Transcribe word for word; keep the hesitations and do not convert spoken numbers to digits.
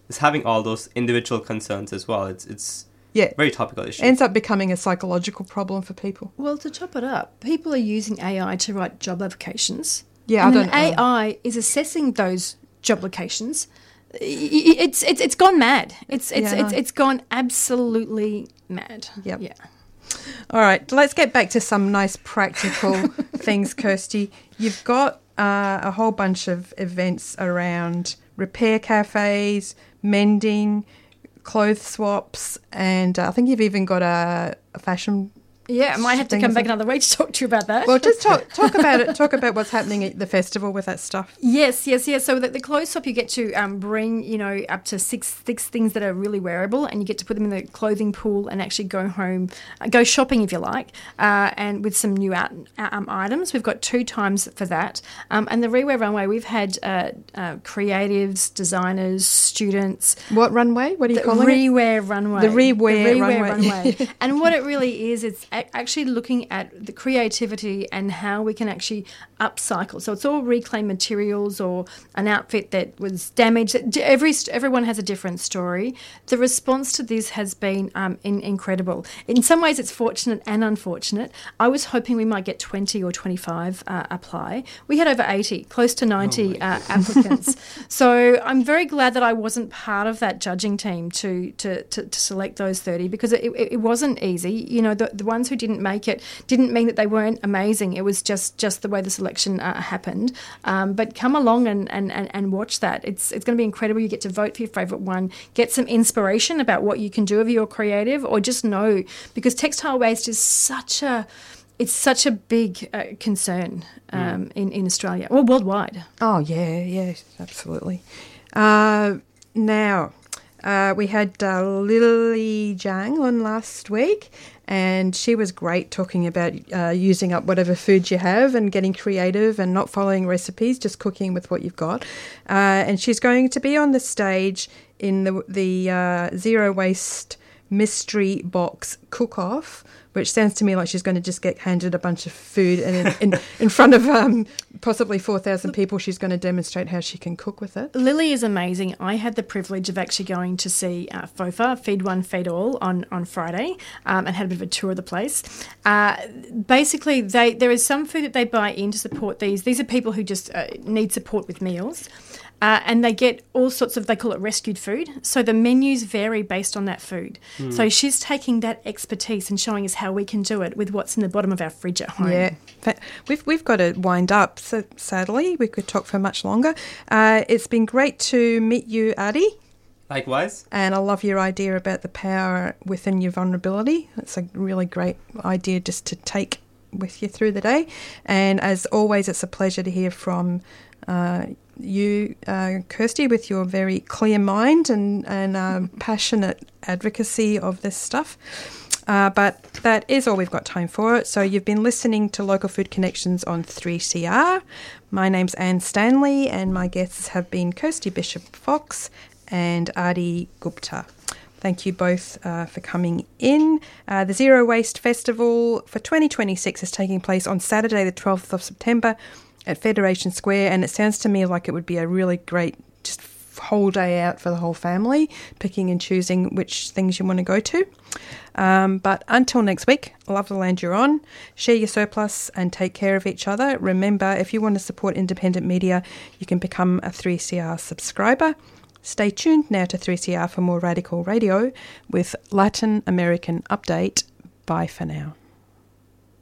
is having all those individual concerns as well. It's it's yeah. very topical issue. Ends up becoming a psychological problem for people. Well, to chop it up, people are using A I to write job applications. Yeah, and I don't then A I is assessing those job applications. It's it's it's gone mad. It's it's Yeah, it's, it's gone absolutely mad. Yep. Yeah. All right, let's get back to some nice practical things, Kirsty. You've got uh, a whole bunch of events around repair cafes, mending, clothes swaps, and uh, I think you've even got a, a fashion. Yeah, I might have to thing come as back well. another week to talk to you about that. Well, just talk talk about it. Talk about what's happening at the festival with that stuff. Yes, yes, yes. So the, the clothes swap, you get to um, bring, you know, up to six six things that are really wearable, and you get to put them in the clothing pool and actually go home, uh, go shopping if you like, uh, and with some new out, um, items. We've got two times for that. Um, and the Rewear Runway, we've had uh, uh, creatives, designers, students. What runway? What do you The call it? Rewear Runway. The Rewear The Rewear Runway. Runway. And what it really is, it's a- actually looking at the creativity and how we can actually upcycle. So it's all reclaimed materials or an outfit that was damaged. Every everyone has a different story. The response to this has been um, in, incredible. In some ways, it's fortunate and unfortunate. I was hoping we might get twenty or twenty-five uh, apply. We had over eighty, close to ninety Oh uh, applicants. So I'm very glad that I wasn't part of that judging team to to, to, to select those thirty, because it, it, it wasn't easy. You know, the, the ones who didn't make it didn't mean that they weren't amazing. It was just, just the way the selection uh, happened. Um, but come along and, and, and, and watch that. It's it's going to be incredible. You get to vote for your favourite one, get some inspiration about what you can do if you're creative, or just know, because textile waste is such a it's such a big uh, concern um, mm. in, in Australia, or worldwide. Oh, yeah, yeah, absolutely. Uh, now, uh, we had uh, Lily Zhang on last week, and she was great talking about uh, using up whatever food you have and getting creative and not following recipes, just cooking with what you've got. Uh, and she's going to be on the stage in the, the uh, Zero Waste Mystery Box Cook-Off, which sounds to me like she's going to just get handed a bunch of food, and in, in, in front of um, possibly four thousand people, she's going to demonstrate how she can cook with it. Lily is amazing. I had the privilege of actually going to see uh, FOFA, Feed One, Feed All, on, on Friday, um, and had a bit of a tour of the place. Uh, basically, they there is some food that they buy in to support these. These are people who just uh, need support with meals. Uh, and they get all sorts of, they call it rescued food. So the menus vary based on that food. Mm. So she's taking that expertise and showing us how we can do it with what's in the bottom of our fridge at home. Yeah, we've we've got to wind up. So sadly, we could talk for much longer. Uh, it's been great to meet you, Adi. Likewise. And I love your idea about the power within your vulnerability. It's a really great idea just to take with you through the day. And as always, it's a pleasure to hear from uh, you, uh, Kirsty, with your very clear mind and, and um, passionate advocacy of this stuff. Uh, but that is all we've got time for. So you've been listening to Local Food Connections on three C R. My name's Anne Stanley, and my guests have been Kirsty Bishop-Fox and Adi Gupta. Thank you both uh, for coming in. Uh, the Zero Waste Festival for twenty twenty-six is taking place on Saturday the twelfth of September at Federation Square, and it sounds to me like it would be a really great just whole day out for the whole family, picking and choosing which things you want to go to. Um, but until next week, love the land you're on, share your surplus and take care of each other. Remember, if you want to support independent media, you can become a three C R subscriber. Stay tuned now to three C R for more Radical Radio with Latin American Update. Bye for now.